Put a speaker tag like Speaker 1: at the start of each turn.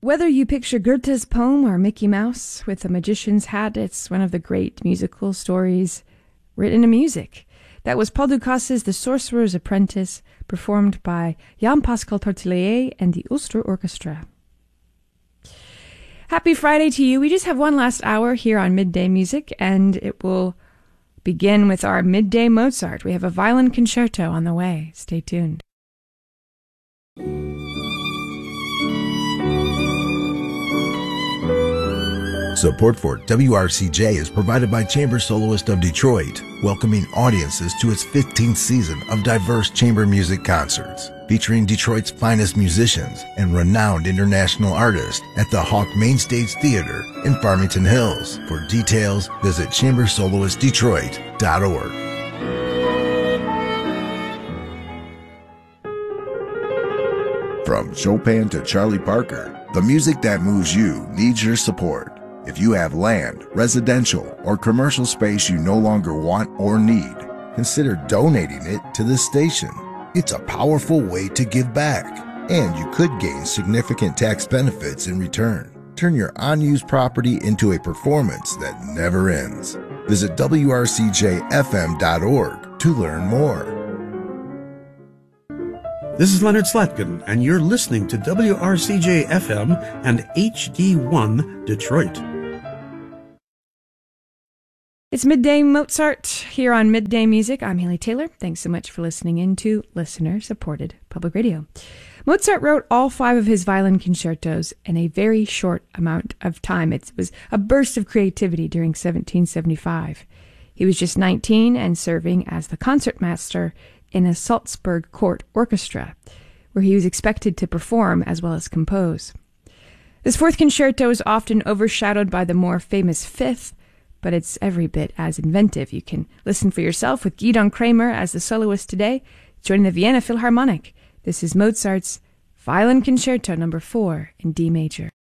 Speaker 1: Whether you picture Goethe's poem or Mickey Mouse with a magician's hat, it's one of the great musical stories written in music. That was Paul Ducas's The Sorcerer's Apprentice, performed by Jan-Pascal Tortelier and the Ulster Orchestra. Happy Friday to you. We just have one last hour here on Midday Music, and it will begin with our Midday Mozart. We have a violin concerto on the way. Stay tuned.
Speaker 2: Support for WRCJ is provided by Chamber Soloist of Detroit, welcoming audiences to its 15th season of diverse chamber music concerts, featuring Detroit's finest musicians and renowned international artists at the Hawk Mainstage Theater in Farmington Hills. For details, visit chambersoloistdetroit.org. From Chopin to Charlie Parker, the music that moves you needs your support. If you have land, residential, or commercial space you no longer want or need, consider donating it to this station. It's a powerful way to give back, and you could gain significant tax benefits in return. Turn your unused property into a performance that never ends. Visit WRCJFM.org to learn more.
Speaker 3: This is Leonard Slatkin, and you're listening to WRCJ-FM and HD1 Detroit.
Speaker 1: It's Midday Mozart here on Midday Music. I'm Haley Taylor. Thanks so much for listening in to listener-supported public radio. Mozart wrote all 5 of his violin concertos in a very short amount of time. It was a burst of creativity during 1775. He was just 19 and serving as the concertmaster in a Salzburg court orchestra, where he was expected to perform as well as compose. This 4th concerto is often overshadowed by the more famous 5th, but it's every bit as inventive. You can listen for yourself with Gidon Kramer as the soloist today, joining the Vienna Philharmonic. This is Mozart's Violin Concerto No. 4 in D major.